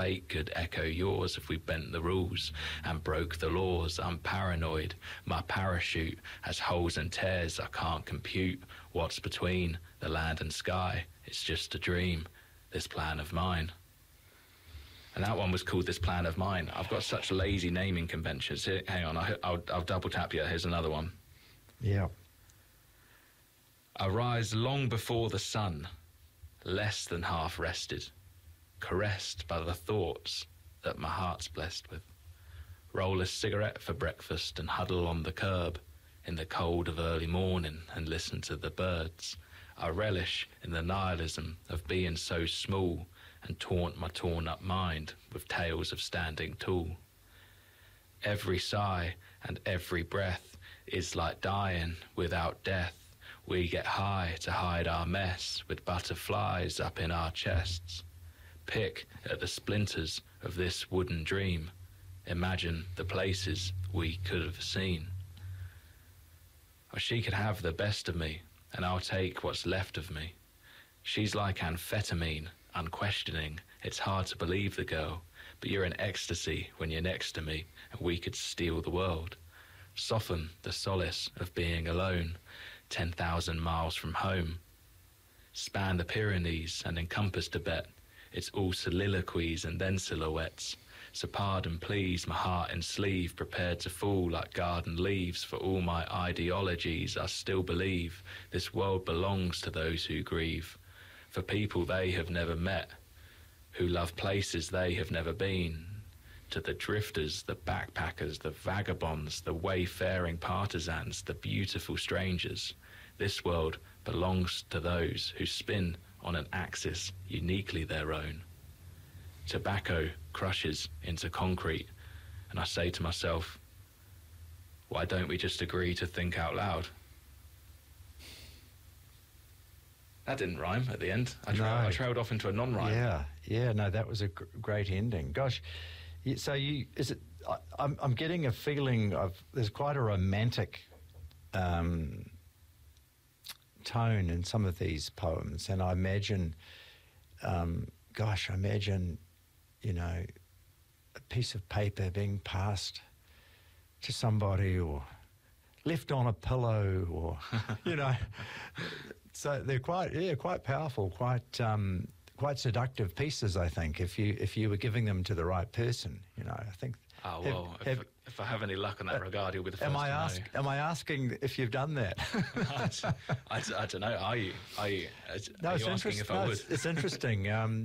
fate could echo yours if we bent the rules and broke the laws. I'm paranoid. My parachute has holes and tears. I can't compute what's between the land and sky. It's just a dream, this plan of mine. And that one was called This Plan of Mine. I've got such lazy naming conventions. Here, hang on, I'll double tap you. Here's another one. Yeah. I rise long before the sun, less than half rested, caressed by the thoughts that my heart's blessed with. Roll a cigarette for breakfast and huddle on the curb in the cold of early morning and listen to the birds. I relish in the nihilism of being so small and taunt my torn up mind with tales of standing tall. Every sigh and every breath is like dying without death. We get high to hide our mess with butterflies up in our chests. Pick at the splinters of this wooden dream. Imagine the places we could have seen. Or she could have the best of me, and I'll take what's left of me. She's like amphetamine, unquestioning. It's hard to believe the girl, but you're in ecstasy when you're next to me, and we could steal the world. Soften the solace of being alone, 10,000 miles from home. Span the Pyrenees and encompass Tibet. It's all soliloquies and then silhouettes. So pardon please my heart and sleeve, prepared to fall like garden leaves. For all my ideologies, I still believe this world belongs to those who grieve. For people they have never met, who love places they have never been. To the drifters, the backpackers, the vagabonds, the wayfaring partisans, the beautiful strangers. This world belongs to those who spin on an axis uniquely their own. Tobacco crushes into concrete, and I say to myself, why don't we just agree to think out loud? That didn't rhyme at the end. I trailed off into a non-rhyme. Yeah, no, that was a great ending. Gosh, so I'm getting a feeling of there's quite a romantic tone in some of these poems, and I imagine, you know, a piece of paper being passed to somebody or left on a pillow, or you know, so they're quite powerful, quite seductive pieces, I think, if you were giving them to the right person, you know, I think. Oh, well, if I have any luck in that regard, you'll be the first to know. Am I asking if you've done that? I don't know. Are you No, it's asking if I would? It's interesting.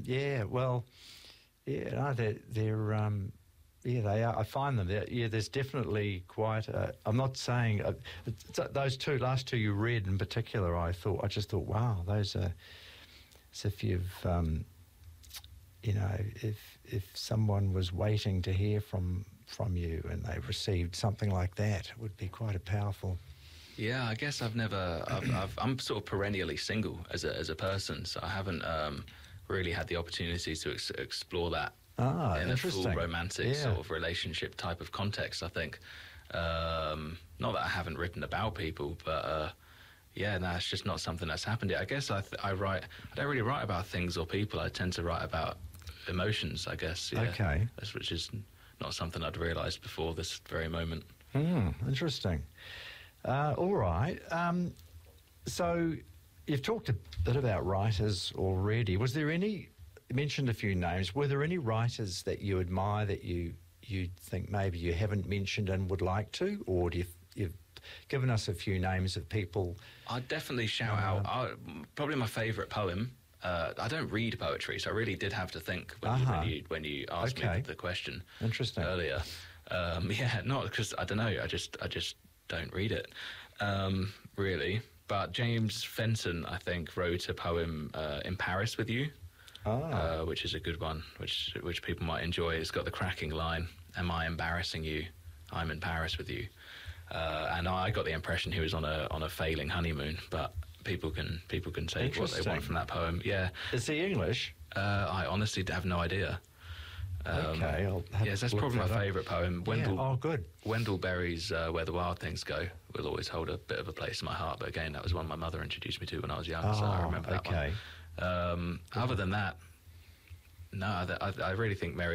They are. I find them. There's definitely quite I'm not saying... those last two you read in particular, I just thought, wow, those are... as if you've... you know, if someone was waiting to hear from you and they received something like that, it would be quite a powerful... Yeah, I guess I'm sort of perennially single as a person, so I haven't really had the opportunity to explore that in a full romantic sort of relationship type of context, I think. Not that I haven't written about people, but it's just not something that's happened yet. I guess I don't really write about things or people. I tend to write about emotions, I guess. Yeah. Okay. Which is not something I'd realised before this very moment. Interesting. All right. So you've talked a bit about writers already. Was there any... You mentioned a few names. Were there any writers that you admire that you think maybe you haven't mentioned and would like to? Or you've given us a few names of people? I'd definitely shout out... probably my favourite poem. I don't read poetry, so I really did have to think when you asked me the question. Interesting. Earlier. Not because, I don't know, I just don't read it, really. But James Fenton, I think, wrote a poem, In Paris With You, which is a good one, which people might enjoy. It's got the cracking line, am I embarrassing you? I'm in Paris with you. And I got the impression he was on a failing honeymoon, but people can take what they want from that poem. Yeah. Is he English? I honestly have no idea. Okay, I'll have yes, that's probably my favourite poem. Good. Wendell Berry's Where the Wild Things Go will always hold a bit of a place in my heart, but again, that was one my mother introduced me to when I was young, so I remember that one. Other than that, no, I really think Mary